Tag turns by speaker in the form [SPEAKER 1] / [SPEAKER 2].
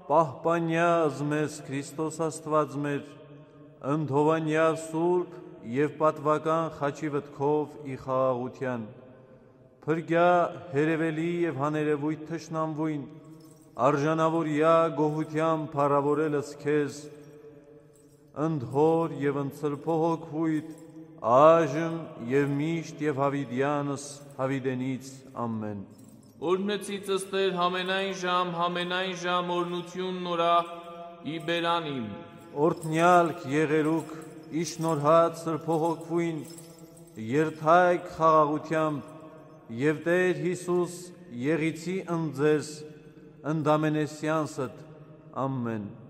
[SPEAKER 1] պահպանյազ մեզ Քրիստոս Աստված մեր, ընդհովանյա սուրբ և պատվական խաչի վտքով ի խաղաղության, փրկյա հերևելի և հաներևույթ թշնամվույն, արժանավորյա գոհությամբ փառավորելս քեզ, ընդհոր և ընծրփոհոքվույթ, այժմ և միշտ և հավիդյանս հավիդենից ամեն։
[SPEAKER 2] Օրհնեցիցս Տեր համենայն ժամ օրնություն նորա ի բերանիմ։
[SPEAKER 1] Օրհնյալք եղերուք իշնորհած սրբոհոքվույն, երթայք խաղաղությամբ և Տեր Հիսուս եղիցի ընձես ընդամենեսյանսդ ամեն։